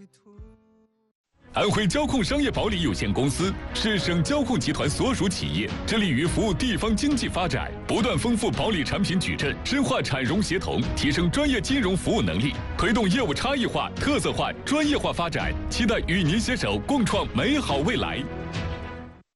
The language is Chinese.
安徽交控商业保理有限公司是省交控集团所属企业，致力于服务地方经济发展，不断丰富保理产品矩阵，深化产融协同，提升专业金融服务能力，推动业务差异化、特色化、专业化发展，期待与您携手共创美好未来。